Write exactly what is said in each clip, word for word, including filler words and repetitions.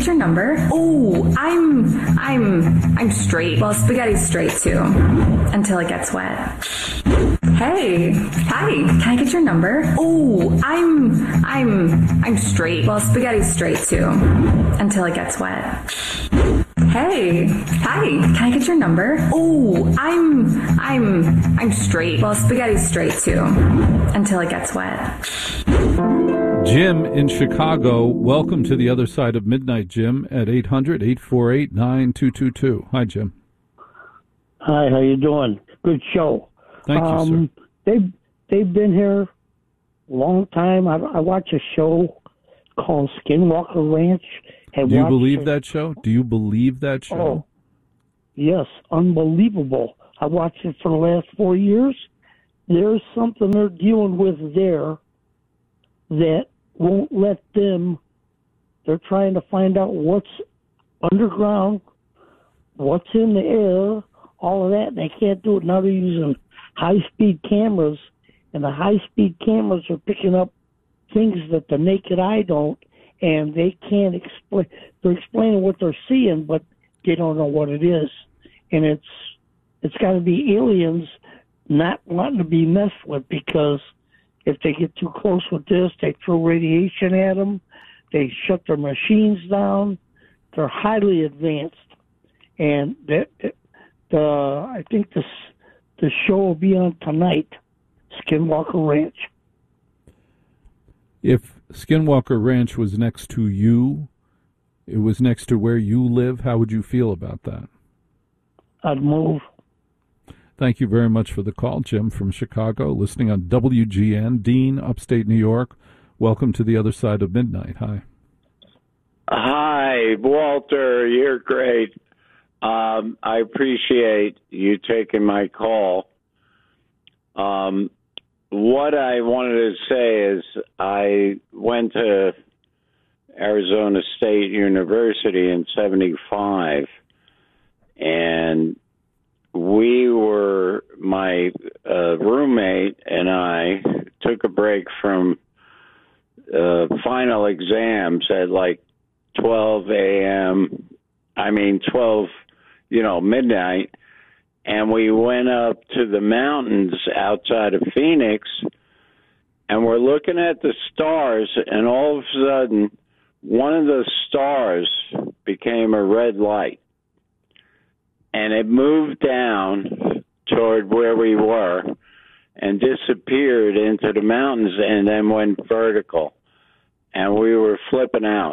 your number? Oh, I'm, I'm, I'm straight. Well, spaghetti's straight too, until it gets wet. Hey, hi, can I get your number? Oh, I'm, I'm, I'm straight. Well, spaghetti's straight too, until it gets wet. Hey, hi, can I get your number? Oh, I'm, I'm, I'm straight. Well, spaghetti's straight too, until it gets wet. Jim in Chicago, welcome to the other side of midnight, Jim, at eight hundred, eight four eight, nine two two two. Hi, Jim. Hi, how you doing? Good show. Thank um, you, sir. They've, they've been here a long time. I, I watch a show called Skinwalker Ranch. Have Do you believe it. that show? Do you believe that show? Oh, yes, unbelievable. I watched it for the last four years. There's something they're dealing with there that won't let them. They're trying to find out what's underground, what's in the air, all of that. They can't do it. Now they're using high-speed cameras, and the high-speed cameras are picking up things that the naked eye don't. And they can't explain. They're explaining what they're seeing, but they don't know what it is. And it's it's got to be aliens not wanting to be messed with, because if they get too close with this, they throw radiation at them. They shut their machines down. They're highly advanced, and that the I think this the show will be on tonight. Skinwalker Ranch. If Skinwalker Ranch was next to you, it was next to where you live, how would you feel about that? I'd move. Thank you very much for the call, Jim from Chicago, listening on W G N, Dean, upstate New York. Welcome to the other side of midnight. Hi. Hi, Walter. You're great. Um, I appreciate you taking my call. Um, What I wanted to say is I went to Arizona State University in seventy-five, and we were, my uh, roommate and I took a break from uh, final exams at like twelve a.m., I mean twelve, you know, midnight, and we went up to the mountains outside of Phoenix, and we're looking at the stars, and all of a sudden, one of the stars became a red light. And it moved down toward where we were and disappeared into the mountains and then went vertical. And we were flipping out.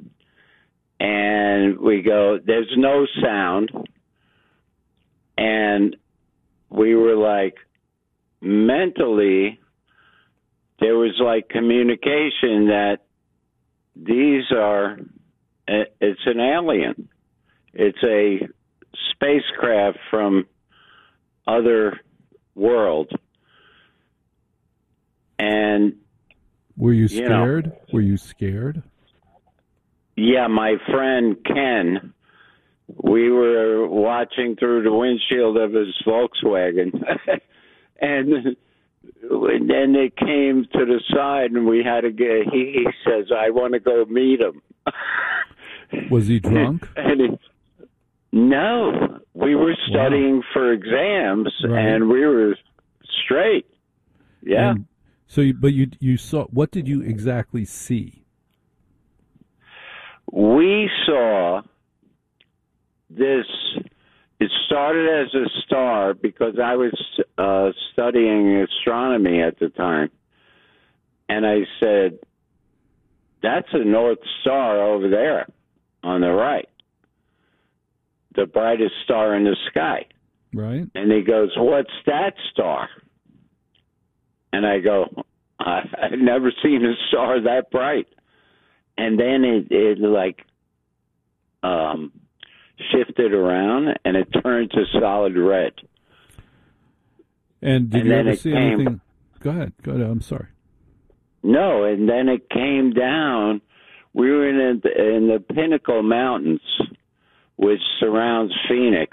And we go, there's no sound. And we were like, mentally, there was like communication that these are, it's an alien. It's a spacecraft from other world. And were you scared? You know, were you scared? Yeah, my friend Ken, we were watching through the windshield of his Volkswagen, and then it came to the side, and we had to get. He, he says, "I want to go meet him." Was he drunk? And he, no, we were studying wow. for exams, right. and we were straight. Yeah. And so, you, but you you saw. What did you exactly see? We saw. This, it started as a star because I was uh, studying astronomy at the time. And I said, that's a North Star over there on the right, the brightest star in the sky. Right. And he goes, what's that star? And I go, I've never seen a star that bright. And then it, it like, um, shifted around, and it turned to solid red. And did and you ever see came, anything? Go ahead. Go ahead. I'm sorry. No, and then it came down. We were in the, in the Pinnacle Mountains, which surrounds Phoenix.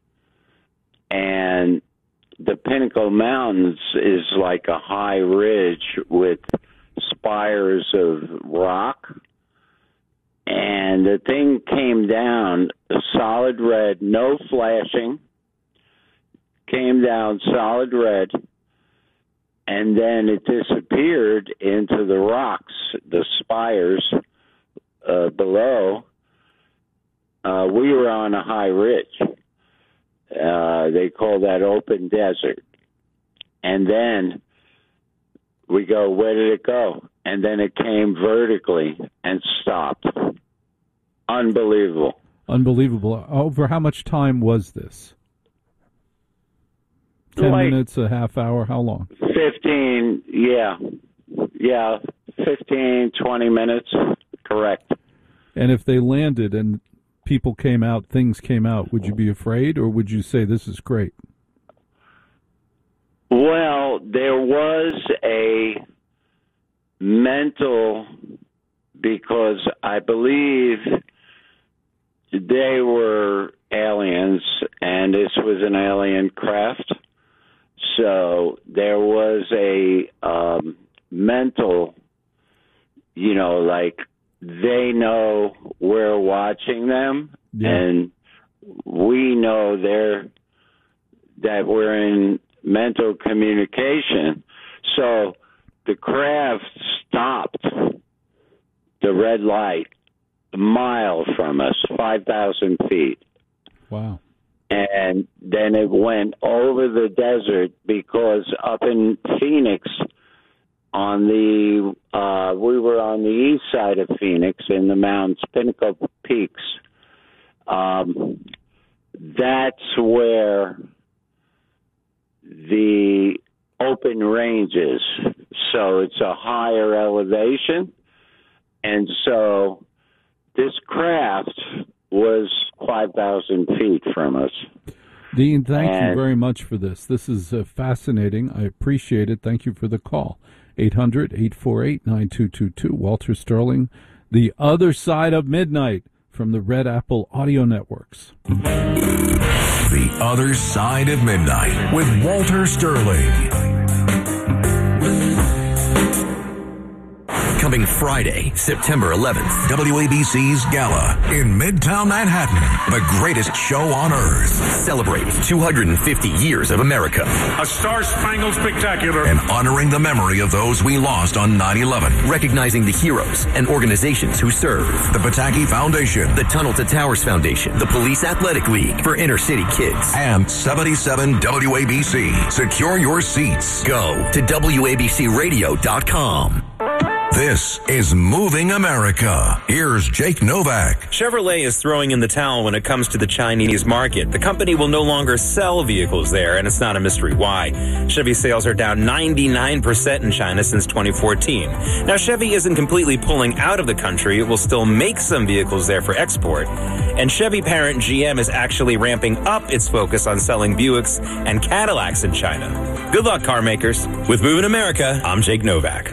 And the Pinnacle Mountains is like a high ridge with spires of rock. And and the thing came down solid red, no flashing, came down solid red, and then it disappeared into the rocks, the spires uh, below. Uh, we were on a high ridge. Uh, they call that open desert. And then we go, where did it go? And then it came vertically and stopped. Unbelievable. Unbelievable. Over how much time was this? Ten like minutes, a half hour, how long? Fifteen, yeah. Yeah, fifteen, twenty minutes, correct. And if they landed and people came out, things came out, would you be afraid, or would you say this is great? Well, there was a mental, because I believe they were aliens, and this was an alien craft. So there was a um, mental, you know, like they know we're watching them, yeah. and we know they're that we're in mental communication. So the craft stopped the red light a mile from us, five thousand feet. Wow. And then it went over the desert, because up in Phoenix, on the uh, we were on the east side of Phoenix in the mountains, Pinnacle Peaks. Um, that's where the open range is. So it's a higher elevation. And so this craft was five thousand feet from us. Dean, thank and, you very much for this. This is uh, fascinating. I appreciate it. Thank you for the call. eight hundred, eight four eight, nine two two two. Walter Sterling, The Other Side of Midnight from the Red Apple Audio Networks. The Other Side of Midnight with Walter Sterling. Coming Friday, September eleventh, W A B C's Gala in Midtown Manhattan. The greatest show on earth. Celebrate two hundred fifty years of America. A star-spangled spectacular. And honoring the memory of those we lost on nine eleven. Recognizing the heroes and organizations who serve. The Pataki Foundation. The Tunnel to Towers Foundation. The Police Athletic League for inner city kids. And seventy-seven W A B C. Secure your seats. Go to W A B C radio dot com. This is Moving America. Here's Jake Novak. Chevrolet is throwing in the towel when it comes to the Chinese market. The company will no longer sell vehicles there, and it's not a mystery why. Chevy sales are down ninety-nine percent in China since twenty fourteen. Now, Chevy isn't completely pulling out of the country. It will still make some vehicles there for export. And Chevy parent G M is actually ramping up its focus on selling Buicks and Cadillacs in China. Good luck, car makers. With Moving America, I'm Jake Novak.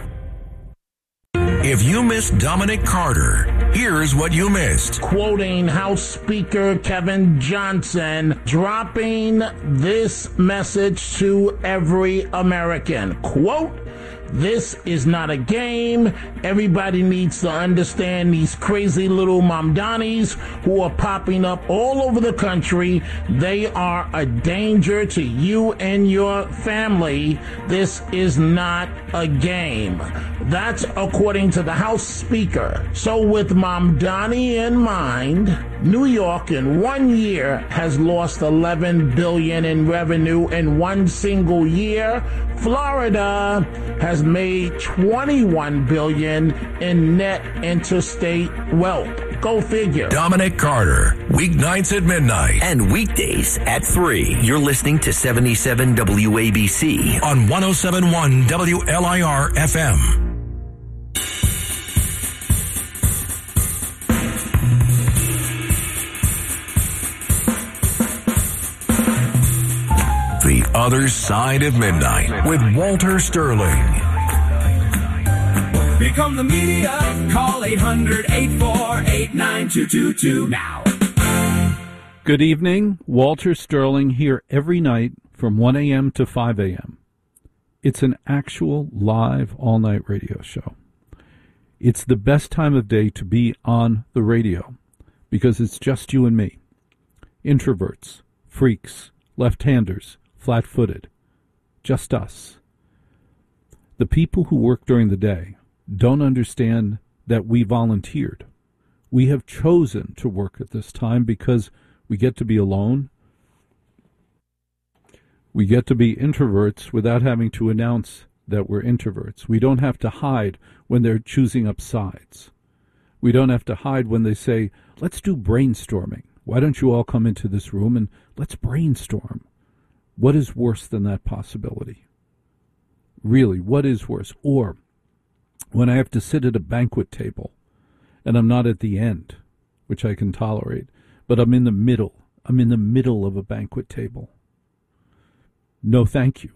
If you missed Dominic Carter, here's what you missed. Quoting House Speaker Kevin Johnson, dropping this message to every American. Quote, "This is not a game. Everybody needs to understand these crazy little Mamdanis who are popping up all over the country. They are a danger to you and your family. This is not a game." That's according to the House Speaker. So with Mamdani in mind, New York in one year has lost eleven billion dollars in revenue in one single year. Florida has made twenty-one billion dollars in net interstate wealth. Go figure. Dominic Carter, weeknights at midnight. And weekdays at three. You're listening to seventy-seven W A B C. On one oh seven point one W L I R F M. The Other Side of Midnight with Walter Sterling. Become the media. Call eight hundred, eight four eight, nine two two two now. Good evening. Walter Sterling here every night from one a.m. to five a.m. It's an actual live all-night radio show. It's the best time of day to be on the radio because it's just you and me. Introverts, freaks, left-handers, flat-footed. Just us. The people who work during the day don't understand that we volunteered. We have chosen to work at this time because we get to be alone. We get to be introverts without having to announce that we're introverts. We don't have to hide when they're choosing up sides. We don't have to hide when they say, let's do brainstorming. Why don't you all come into this room and let's brainstorm? What is worse than that possibility? Really, what is worse? Or when I have to sit at a banquet table and I'm not at the end, which I can tolerate, but I'm in the middle. I'm in the middle of a banquet table. No, thank you.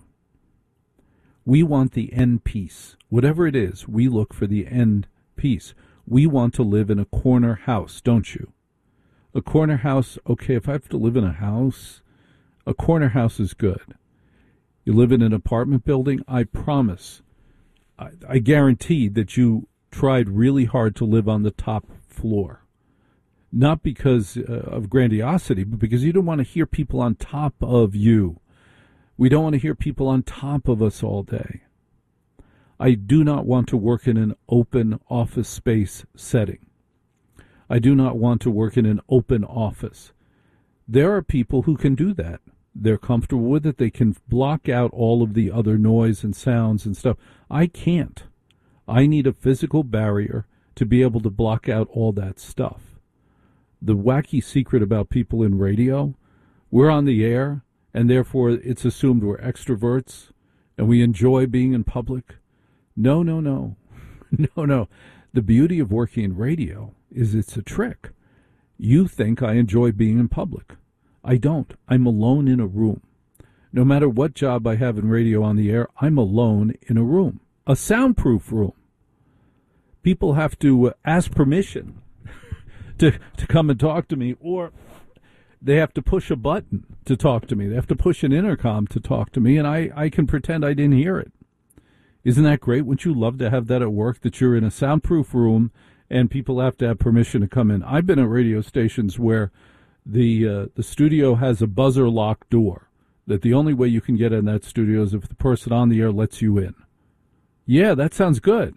We want the end piece. Whatever it is, we look for the end piece. We want to live in a corner house, don't you? A corner house, okay, if I have to live in a house, a corner house is good. You live in an apartment building, I promise, I, I guarantee that you tried really hard to live on the top floor. Not because uh, of grandiosity, but because you don't want to hear people on top of you. We don't want to hear people on top of us all day. I do not want to work in an open office space setting. I do not want to work in an open office. There are people who can do that. They're comfortable with it. They can block out all of the other noise and sounds and stuff. I can't. I need a physical barrier to be able to block out all that stuff. The wacky secret about people in radio, we're on the air, and therefore it's assumed we're extroverts, and we enjoy being in public. No, no, no. No, no. The beauty of working in radio is it's a trick. You think I enjoy being in public. I don't. I'm alone in a room. No matter what job I have in radio on the air, I'm alone in a room. A soundproof room. People have to ask permission to to come and talk to me, or they have to push a button to talk to me. They have to push an intercom to talk to me, and I, I can pretend I didn't hear it. Isn't that great? Wouldn't you love to have that at work, that you're in a soundproof room and people have to have permission to come in? I've been at radio stations where the uh, the studio has a buzzer lock door, that the only way you can get in that studio is if the person on the air lets you in. Yeah, that sounds good.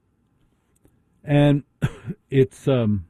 And it's um,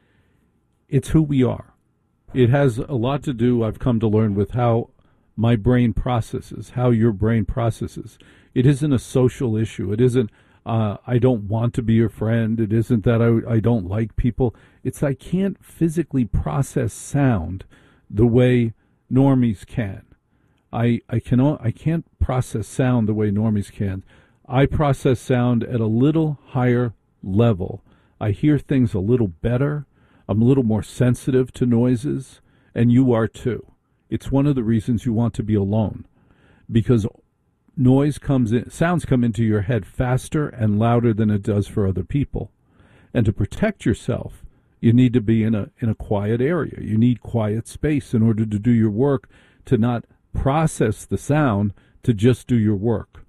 it's who we are. It has a lot to do, I've come to learn, with how my brain processes, how your brain processes. It isn't a social issue. It isn't, uh, I don't want to be your friend. It isn't that I, I don't like people. It's I can't physically process sound the way normies can. I, I, can, I can't process sound the way normies can. I process sound at a little higher level. I hear things a little better. I'm a little more sensitive to noises, and you are too. It's one of the reasons you want to be alone, because noise comes in, sounds come into your head faster and louder than it does for other people. And to protect yourself, you need to be in a in a quiet area. You need quiet space in order to do your work, to not process the sound, to just do your work.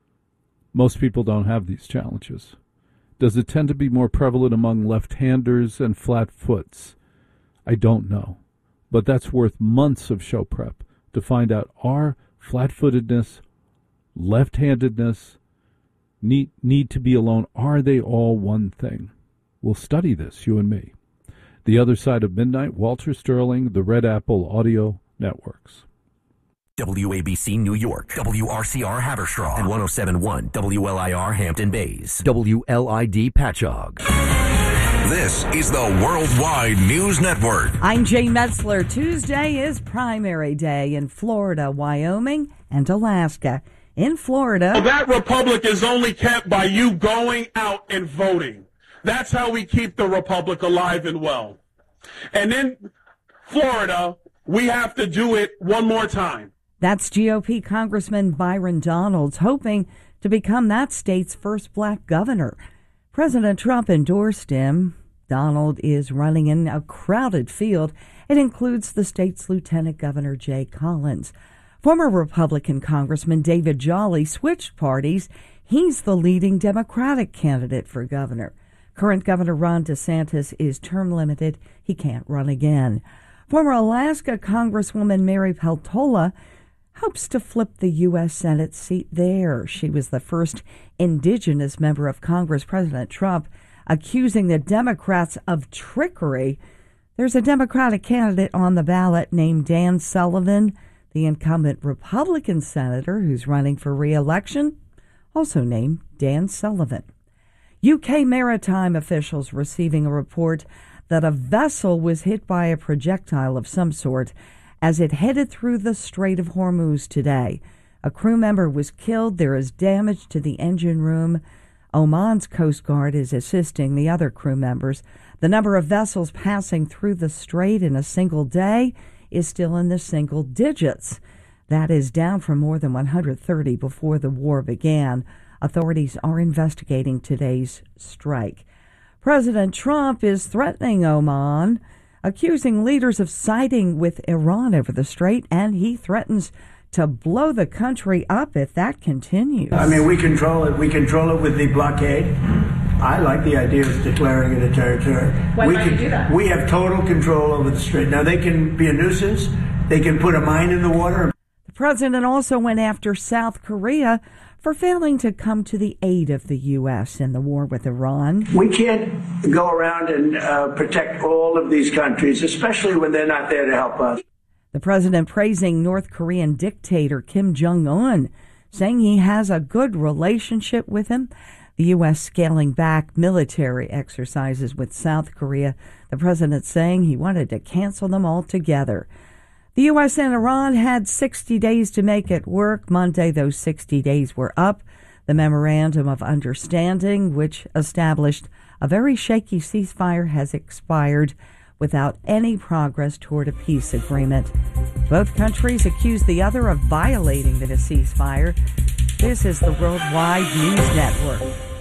Most people don't have these challenges. Does it tend to be more prevalent among left-handers and flat-foots? I don't know. But that's worth months of show prep to find out, are flat-footedness, left-handedness, need, need to be alone, are they all one thing? We'll study this, you and me. The Other Side of Midnight, Walter Sterling, the Red Apple Audio Networks. W A B C New York, W R C R Haverstraw, and one oh seven point one W L I R Hampton Bays, W L I D Patchogue. This is the Worldwide News Network. I'm Jane Metzler. Tuesday is primary day in Florida, Wyoming, and Alaska. In Florida, that republic is only kept by you going out and voting. That's how we keep the republic alive and well. And in Florida, we have to do it one more time. That's G O P Congressman Byron Donalds, hoping to become that state's first black governor. President Trump endorsed him. Donald is running in a crowded field. It includes the state's Lieutenant Governor Jay Collins. Former Republican Congressman David Jolly switched parties. He's the leading Democratic candidate for governor. Current Governor Ron DeSantis is term limited. He can't run again. Former Alaska Congresswoman Mary Peltola hopes to flip the U S Senate seat there. She was the first indigenous member of Congress. President Trump accusing the Democrats of trickery. There's a Democratic candidate on the ballot named Dan Sullivan, the incumbent Republican senator who's running for re-election, also named Dan Sullivan. U K maritime officials receiving a report that a vessel was hit by a projectile of some sort as it headed through the Strait of Hormuz today. A crew member was killed. There is damage to the engine room. Oman's Coast Guard is assisting the other crew members. The number of vessels passing through the strait in a single day is still in the single digits. That is down from more than one hundred thirty before the war began. Authorities are investigating today's strike. President Trump is threatening Oman, accusing leaders of siding with Iran over the strait, and he threatens to blow the country up if that continues. I mean, we control it. We control it with the blockade. I like the idea of declaring it a territory. Why we might can, you do that? We have total control over the strait. Now, they can be a nuisance. They can put a mine in the water. The president also went after South Korea for failing to come to the aid of the U S in the war with Iran. We can't go around and uh, protect all of these countries, especially when they're not there to help us. The president praising North Korean dictator Kim Jong-un, saying he has a good relationship with him. The U S scaling back military exercises with South Korea. The president saying he wanted to cancel them altogether. The U S and Iran had sixty days to make it work. Monday, those sixty days were up. The Memorandum of Understanding, which established a very shaky ceasefire, has expired without any progress toward a peace agreement. Both countries accuse the other of violating the ceasefire. This is the Worldwide News Network.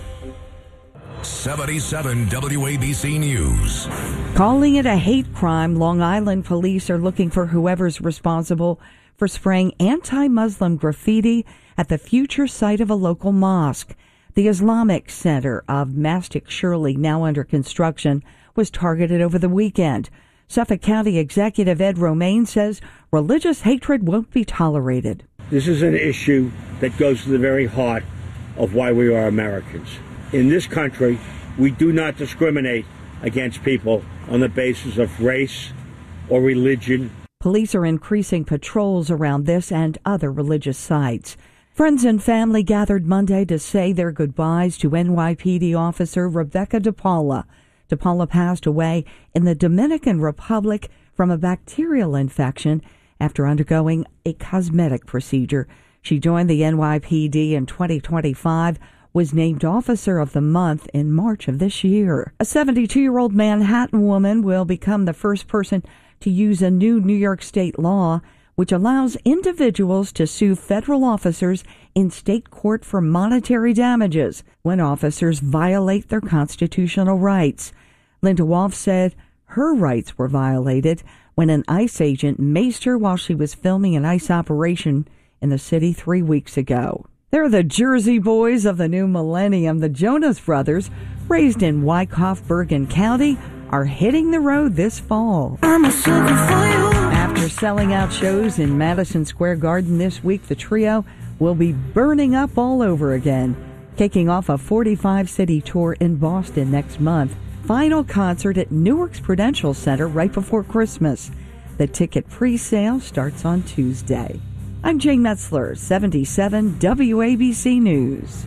seventy-seven W A B C News. Calling it a hate crime, Long Island police are looking for whoever's responsible for spraying anti-Muslim graffiti at the future site of a local mosque. The Islamic Center of Mastic Shirley, now under construction, was targeted over the weekend. Suffolk County Executive Ed Romaine says religious hatred won't be tolerated. This is an issue that goes to the very heart of why we are Americans. In this country, we do not discriminate against people on the basis of race or religion. Police are increasing patrols around this and other religious sites. Friends and family gathered Monday to say their goodbyes to N Y P D officer Rebecca DePaula. DePaula passed away in the Dominican Republic from a bacterial infection after undergoing a cosmetic procedure. She joined the N Y P D in twenty twenty-five, was named Officer of the Month in March of this year. A seventy-two-year-old Manhattan woman will become the first person to use a new New York state law which allows individuals to sue federal officers in state court for monetary damages when officers violate their constitutional rights. Linda Wolf said her rights were violated when an ICE agent maced her while she was filming an ICE operation in the city three weeks ago. They're the Jersey boys of the new millennium. The Jonas Brothers, raised in Wyckoff, Bergen County, are hitting the road this fall. I'm a sucker for you. After selling out shows in Madison Square Garden this week, the trio will be burning up all over again, kicking off a forty-five city tour in Boston next month. Final concert at Newark's Prudential Center right before Christmas. The ticket pre-sale starts on Tuesday. I'm Jane Metzler, seventy-seven W A B C News.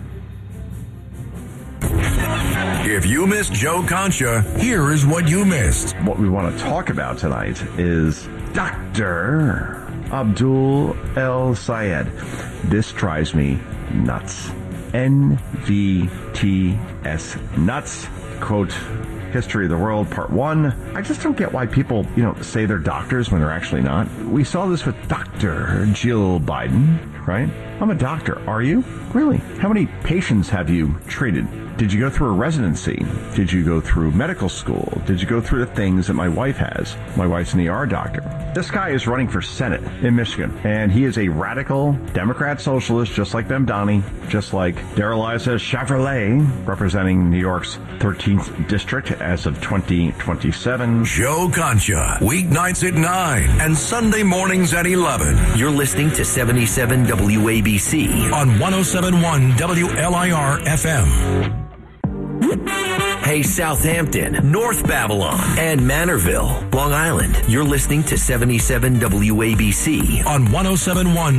If you missed Joe Concha, here is what you missed. What we want to talk about tonight is Doctor Abdul El Sayed. This drives me nuts. N V T S, nuts. Quote, History of the World, Part one. I just don't get why people, you know, say they're doctors when they're actually not. We saw this with Doctor Jill Biden, right? I'm a doctor. Are you? Really? How many patients have you treated? Did you go through a residency? Did you go through medical school? Did you go through the things that my wife has? My wife's an E R doctor. This guy is running for Senate in Michigan, and he is a radical Democrat socialist, just like Mamdani, just like Darrell Issa Chevrolet, representing New York's thirteenth district as of twenty twenty-seven. Joe Concha, weeknights at nine and Sunday mornings at eleven. You're listening to seventy-seven W A B C on one oh seven point one W L I R F M. Hey, Southampton, North Babylon, and Manorville, Long Island. You're listening to seventy-seven W A B C on one oh seven point one